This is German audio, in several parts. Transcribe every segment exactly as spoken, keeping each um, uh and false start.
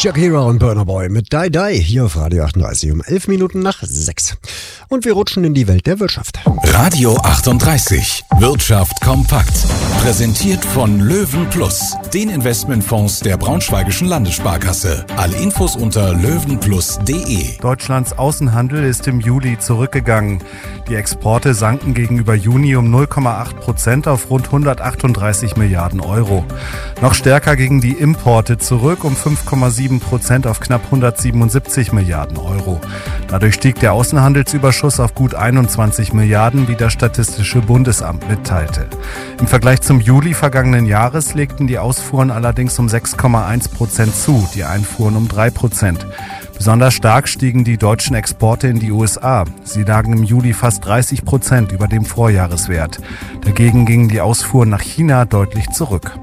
Shakira und Burna Boy mit Die Die hier auf Radio achtunddreißig um elf Minuten nach sechs. Und wir rutschen in die Welt der Wirtschaft. Radio achtunddreißig. Wirtschaft kompakt. Präsentiert von Löwen Plus, den Investmentfonds der Braunschweigischen Landessparkasse. Alle Infos unter löwenplus punkt de. Deutschlands Außenhandel ist im Juli zurückgegangen. Die Exporte sanken gegenüber Juni um null Komma acht Prozent auf rund hundertachtunddreißig Milliarden Euro. Noch stärker gingen die Importe zurück um fünf Komma sieben Prozent auf knapp hundertsiebenundsiebzig Milliarden Euro. Dadurch stieg der Außenhandelsüberschuss auf gut einundzwanzig Milliarden, wie das Statistische Bundesamt mitteilte. Im Vergleich zum Juli vergangenen Jahres legten die Ausfuhren allerdings um sechs Komma eins Prozent zu, die Einfuhren um drei Prozent. Besonders stark stiegen die deutschen Exporte in die U S A. Sie lagen im Juli fast dreißig Prozent über dem Vorjahreswert. Dagegen gingen die Ausfuhren nach China deutlich zurück.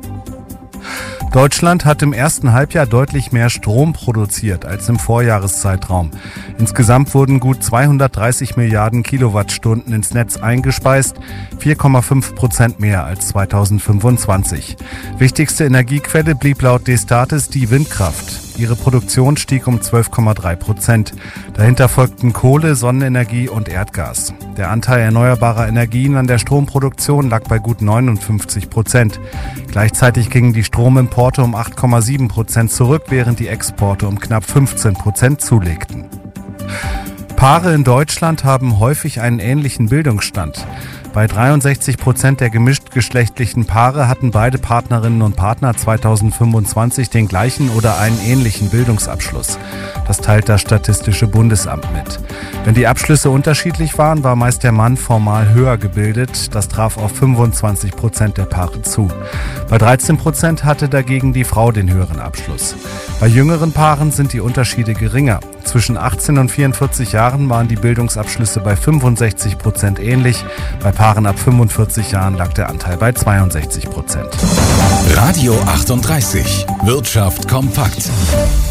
Deutschland hat im ersten Halbjahr deutlich mehr Strom produziert als im Vorjahreszeitraum. Insgesamt wurden gut zweihundertdreißig Milliarden Kilowattstunden ins Netz eingespeist, vier Komma fünf Prozent mehr als zweitausendfünfundzwanzig. Wichtigste Energiequelle blieb laut Destatis die Windkraft. Ihre Produktion stieg um zwölf Komma drei Prozent. Dahinter folgten Kohle, Sonnenenergie und Erdgas. Der Anteil erneuerbarer Energien an der Stromproduktion lag bei gut neunundfünfzig Prozent. Gleichzeitig gingen die Stromimporte um acht Komma sieben Prozent zurück, während die Exporte um knapp fünfzehn Prozent zulegten. Paare in Deutschland haben häufig einen ähnlichen Bildungsstand. Bei dreiundsechzig Prozent der gemischtgeschlechtlichen Paare hatten beide Partnerinnen und Partner zweitausendfünfundzwanzig den gleichen oder einen ähnlichen Bildungsabschluss. Das teilt das Statistische Bundesamt mit. Wenn die Abschlüsse unterschiedlich waren, war meist der Mann formal höher gebildet. Das traf auf fünfundzwanzig Prozent der Paare zu. Bei dreizehn Prozent hatte dagegen die Frau den höheren Abschluss. Bei jüngeren Paaren sind die Unterschiede geringer. Zwischen achtzehn und vierundvierzig Jahren waren die Bildungsabschlüsse bei fünfundsechzig Prozent ähnlich. Bei Paaren ab fünfundvierzig Jahren lag der Anteil bei zweiundsechzig Prozent. Radio achtunddreißig. Wirtschaft kompakt.